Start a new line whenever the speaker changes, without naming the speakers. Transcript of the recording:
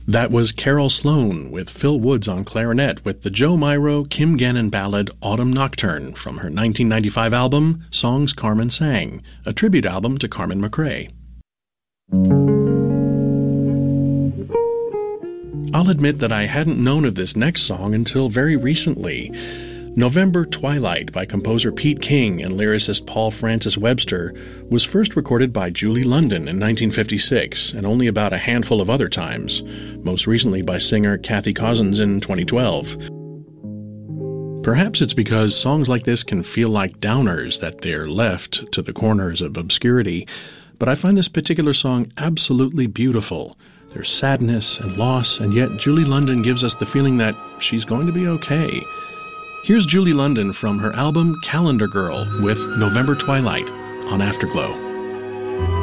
That was Carol Sloan with Phil Woods on clarinet with the Joe Myro, Kim Gannon ballad Autumn Nocturne from her 1995 album Songs Carmen Sang, a tribute album to Carmen McRae. I'll admit that I hadn't known of this next song until very recently. November Twilight by composer Pete King and lyricist Paul Francis Webster was first recorded by Julie London in 1956 and only about a handful of other times, most recently by singer Kathy Cousins in 2012. Perhaps it's because songs like this can feel like downers that they're left to the corners of obscurity, but I find this particular song absolutely beautiful. There's sadness and loss, and yet Julie London gives us the feeling that she's going to be okay. Here's Julie London from her album Calendar Girl with November Twilight on Afterglow.